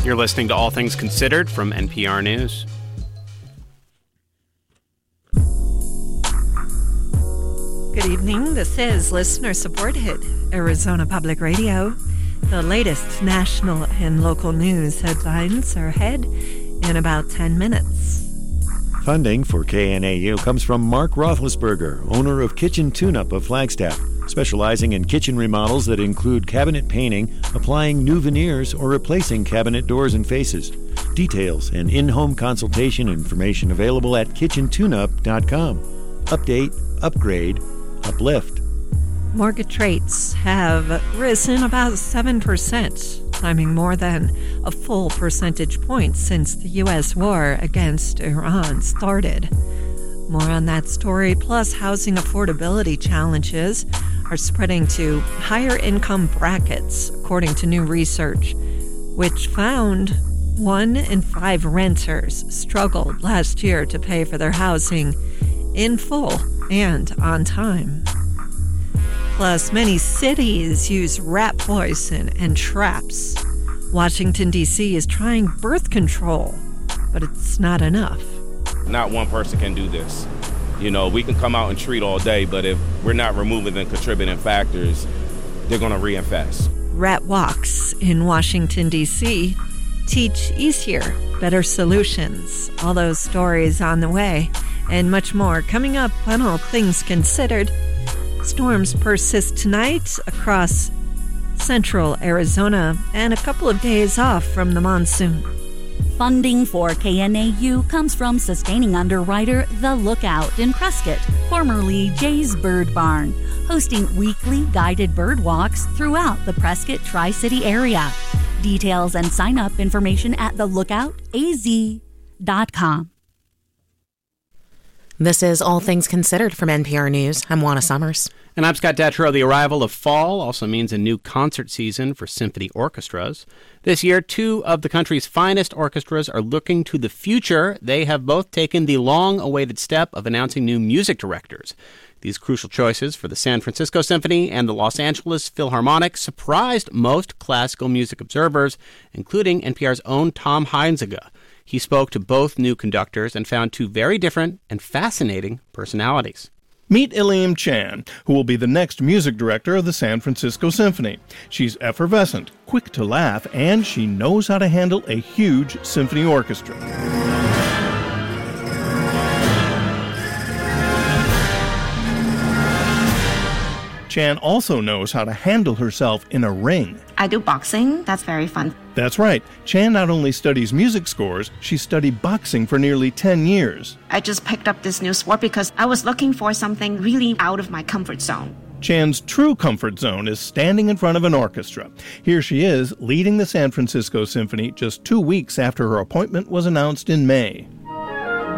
You're listening to All Things Considered from NPR News. Good evening. This is listener-supported Arizona Public Radio. The latest national and local news headlines are ahead in about 10 minutes. Funding for KNAU comes from Mark Roethlisberger, owner of Kitchen Tune-Up of Flagstaff, specializing in kitchen remodels that include cabinet painting, applying new veneers, or replacing cabinet doors and faces. Details and in-home consultation information available at kitchentuneup.com. Update, upgrade, uplift. Mortgage rates have risen about 7%, climbing more than a full percentage point since the U.S. war against Iran started. More on that story, plus housing affordability challenges are spreading to higher income brackets, according to new research, which found 1 in 5 renters struggled last year to pay for their housing in full and on time. Plus, many cities use rat poison and traps. Washington, D.C. is trying birth control, but it's not enough. Not one person can do this. You know, we can come out and treat all day, but if we're not removing the contributing factors, they're going to reinfest. Rat walks in Washington, D.C. teach easier, better solutions. All those stories on the way, and much more coming up on All Things Considered. Storms persist tonight across central Arizona and a couple of days off from the monsoon. Funding for KNAU comes from sustaining underwriter The Lookout in Prescott, formerly Jay's Bird Barn, hosting weekly guided bird walks throughout the Prescott Tri-City area. Details and sign-up information at thelookoutaz.com. This is All Things Considered from NPR News. I'm Juana Summers. And I'm Scott Detrow. The arrival of fall also means a new concert season for symphony orchestras. This year, 2 of the country's finest orchestras are looking to the future. They have both taken the long-awaited step of announcing new music directors. These crucial choices for the San Francisco Symphony and the Los Angeles Philharmonic surprised most classical music observers, including NPR's own Tom Heinzega. He spoke to both new conductors and found 2 very different and fascinating personalities. Meet Elaine Chan, who will be the next music director of the San Francisco Symphony. She's effervescent, quick to laugh, and she knows how to handle a huge symphony orchestra. Chan also knows how to handle herself in a ring. I do boxing. That's very fun. That's right. Chan not only studies music scores, she studied boxing for nearly 10 years. I just picked up this new sport because I was looking for something really out of my comfort zone. Chan's true comfort zone is standing in front of an orchestra. Here she is, leading the San Francisco Symphony just 2 weeks after her appointment was announced in May.